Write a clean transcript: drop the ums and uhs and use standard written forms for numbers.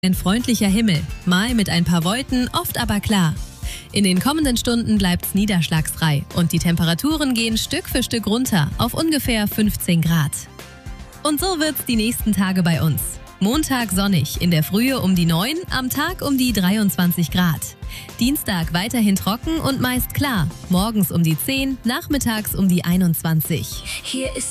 Ein freundlicher Himmel, mal mit ein paar Wolken, oft aber klar. In den kommenden Stunden bleibt's niederschlagsfrei und die Temperaturen gehen Stück für Stück runter auf ungefähr 15 Grad. Und so wird's die nächsten Tage bei uns. Montag sonnig, in der Frühe um die 9, am Tag um die 23 Grad. Dienstag weiterhin trocken und meist klar, morgens um die 10, nachmittags um die 21. Hier ist